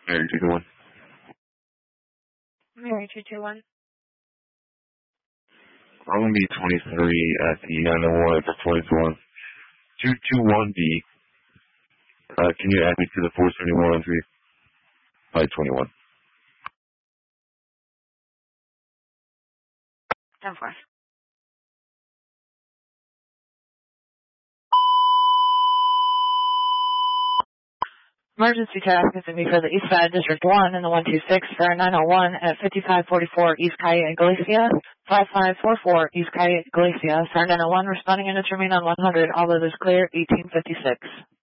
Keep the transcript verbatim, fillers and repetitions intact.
Mary two two one. Mary two two one. I'm going to be twenty-three at the nine oh one for twenty-one. two two one B. Uh, can you add me to the four seventy-one on three by twenty-one? ten four. Emergency task is going to be for the East Side District one and the one two six for nine oh one at fifty-five forty-four East Calle Iglesia, five five four four East Calle Iglesia. Star nine oh one responding and it's remain on one hundred. All others clear, eighteen fifty-six.